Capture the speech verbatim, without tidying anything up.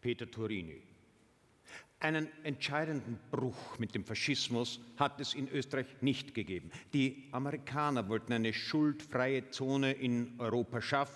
Peter Turini. Einen entscheidenden Bruch mit dem Faschismus hat es in Österreich nicht gegeben. Die Amerikaner wollten eine schuldfreie Zone in Europa schaffen.